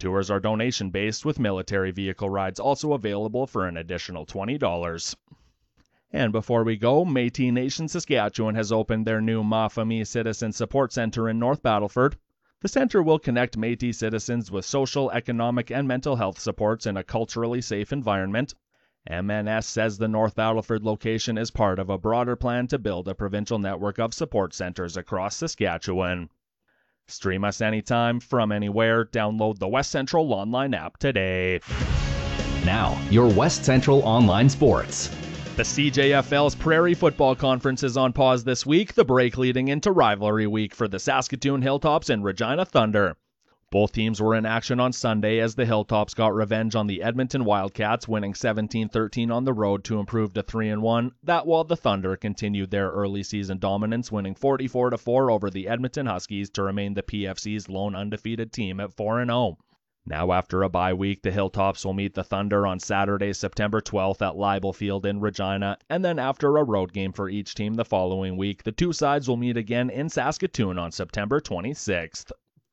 Tours are donation-based, with military vehicle rides also available for an additional $20. And before we go, Métis Nation Saskatchewan has opened their new Ma Famille Citizen Support Center in North Battleford. The center will connect Métis citizens with social, economic, and mental health supports in a culturally safe environment. MNS says the North Battleford location is part of a broader plan to build a provincial network of support centers across Saskatchewan. Stream us anytime, from anywhere. Download the West Central Online app today. Now, your West Central Online Sports. The CJFL's Prairie Football Conference is on pause this week, the break leading into rivalry week for the Saskatoon Hilltops and Regina Thunder. Both teams were in action on Sunday as the Hilltops got revenge on the Edmonton Wildcats, winning 17-13 on the road to improve to 3-1. That while the Thunder continued their early season dominance, winning 44-4 over the Edmonton Huskies to remain the PFC's lone undefeated team at 4-0. Now, after a bye week, the Hilltops will meet the Thunder on Saturday, September 12th at Leibel Field in Regina, and then after a road game for each team the following week, the two sides will meet again in Saskatoon on September 26th.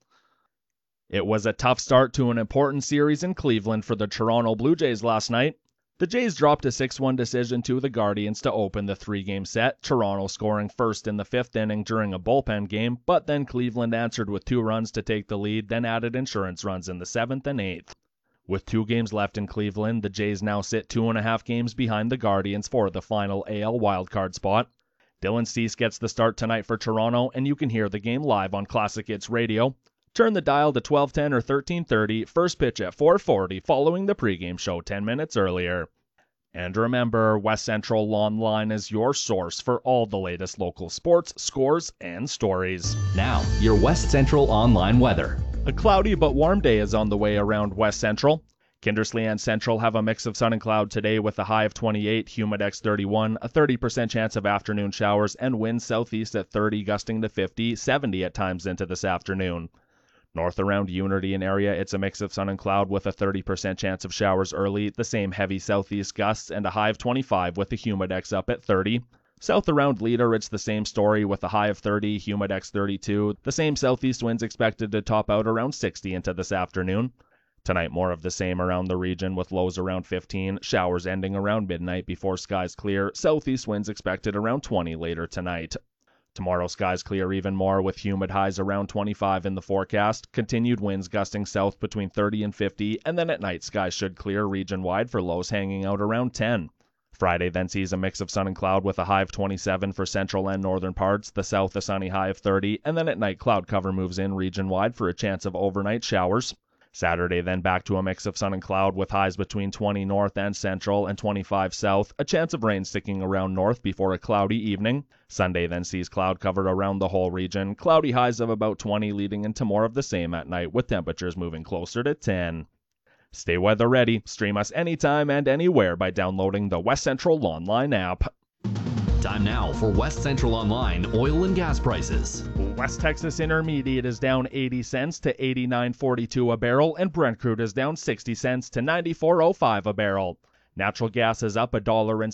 It was a tough start to an important series in Cleveland for the Toronto Blue Jays last night. The Jays dropped a 6-1 decision to the Guardians to open the three-game set, Toronto scoring first in the fifth inning during a bullpen game, but then Cleveland answered with 2 runs to take the lead, then added insurance runs in the 7th and 8th. With 2 games left in Cleveland, the Jays now sit 2.5 games behind the Guardians for the final AL wildcard spot. Dylan Cease gets the start tonight for Toronto, and you can hear the game live on Classic Hits Radio. Turn the dial to 1210 or 1330, first pitch at 4:40 following the pregame show 10 minutes earlier. And remember, West Central Online is your source for all the latest local sports, scores, and stories. Now, your West Central Online weather. A cloudy but warm day is on the way around West Central. Kindersley and Central have a mix of sun and cloud today with a high of 28, Humidex 31, a 30% chance of afternoon showers, and winds southeast at 30, gusting to 50, 70 at times into this afternoon. North around Unity and area, it's a mix of sun and cloud with a 30% chance of showers early, the same heavy southeast gusts, and a high of 25 with the Humidex up at 30. South around Leader, it's the same story with a high of 30, Humidex 32. The same southeast winds expected to top out around 60 into this afternoon. Tonight, more of the same around the region with lows around 15, showers ending around midnight before skies clear, southeast winds expected around 20 later tonight. Tomorrow, skies clear even more with humid highs around 25 in the forecast, continued winds gusting south between 30 and 50, and then at night skies should clear region-wide for lows hanging out around 10. Friday then sees a mix of sun and cloud with a high of 27 for central and northern parts, the south a sunny high of 30, and then at night cloud cover moves in region-wide for a chance of overnight showers. Saturday then back to a mix of sun and cloud with highs between 20 north and central and 25 south, a chance of rain sticking around north before a cloudy evening. Sunday then sees cloud cover around the whole region, cloudy highs of about 20 leading into more of the same at night with temperatures moving closer to 10. Stay weather ready. Stream us anytime and anywhere by downloading the West Central Online app. Time now for West Central Online oil and gas prices. West Texas Intermediate is down 80 cents to 89.42 a barrel, and Brent crude is down 60 cents to 94.05 a barrel. Natural gas is up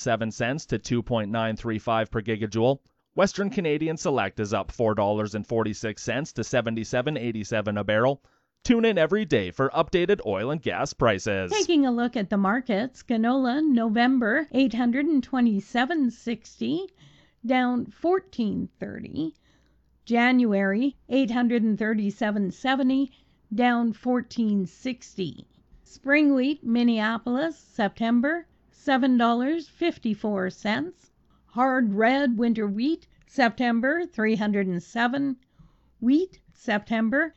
$1.07 to 2.935 per gigajoule. Western Canadian Select is up $4.46 to 77.87 a barrel. Tune in every day for updated oil and gas prices. Taking a look at the markets, canola November $827.60, down $14.30. January $837.70, down $14.60. Spring wheat Minneapolis September $7.54. Hard red winter wheat September $307. Wheat September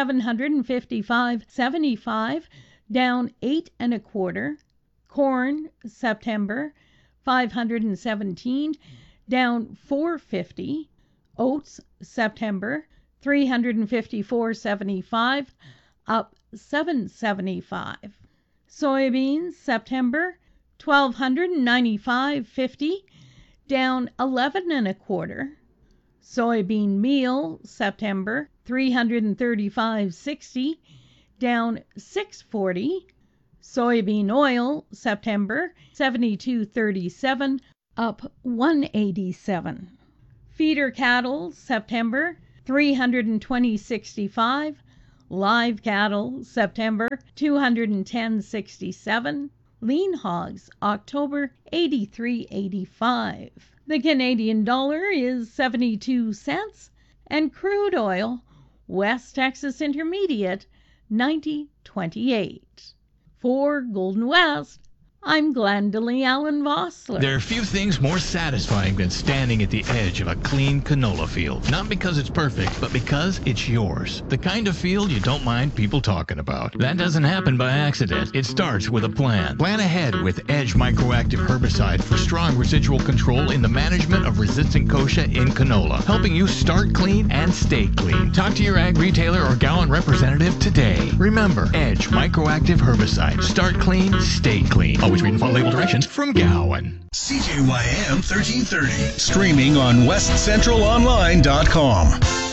$755.75, down 8 1/4. Corn September $517, down $4.50. Oats September $354.75, up $7.75. Soybeans September $1,295.50, down 11 1/4. Soybean meal September $335.60, down $6.40. Soybean oil September $72.37, up $1.87. Feeder cattle September $320.65, Live cattle, September, 210.67. Lean hogs, October, 83.85. The Canadian dollar is 72 cents, and crude oil, West Texas Intermediate, 90.28. For Golden West, I'm Glendalee Allen Vossler. There are few things more satisfying than standing at the edge of a clean canola field. Not because it's perfect, but because it's yours. The kind of field you don't mind people talking about. That doesn't happen by accident. It starts with a plan. Plan ahead with Edge Microactive Herbicide for strong residual control in the management of resistant kochia in canola, helping you start clean and stay clean. Talk to your ag retailer or Gowan representative today. Remember, Edge Microactive Herbicide. Start clean, stay clean. Always read and follow label directions from Gowan. CJYM 1330. Streaming on westcentralonline.com.